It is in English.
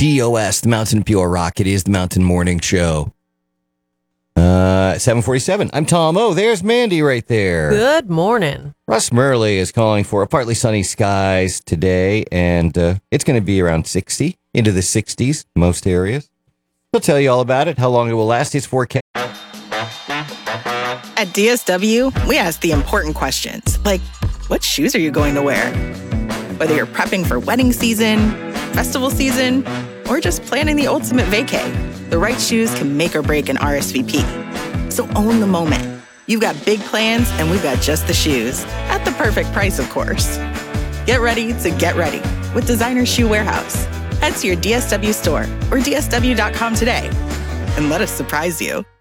MTOS, the Mountain Pure Rock. It is the Mountain Morning Show. 7:47. I'm Tom O. There's Mandy right there. Good morning. Russ Murley is calling for a partly sunny skies today, and it's going to be around 60, into the 60s, most areas. He'll tell you all about it, how long it will last. His forecast. At DSW, we ask the important questions, like, what shoes are you going to wear? Whether you're prepping for wedding season, festival season, or just planning the ultimate vacay, the right shoes can make or break an RSVP. So own the moment. You've got big plans, and we've got just the shoes. At the perfect price, of course. Get ready to get ready with Designer Shoe Warehouse. Head to your DSW store or DSW.com today and let us surprise you.